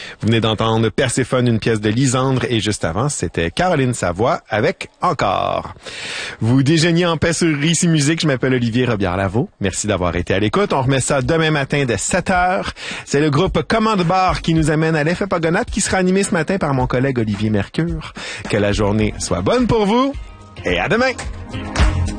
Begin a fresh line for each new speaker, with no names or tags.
Vous venez d'entendre Perséphone, une pièce de Lisandre, et juste avant, c'était Caroline Savoie avec Encore. Vous déjeuniez en paix sur Ici Musique. Je m'appelle Olivier Robillard-Lavaux. Merci d'avoir été à l'écoute. On remet ça demain matin dès 7h. C'est le groupe Commande Bar qui nous amène à l'effet Pagonate qui sera animé ce matin par mon collègue Olivier Mercure. Que la journée soit bonne pour vous et à demain!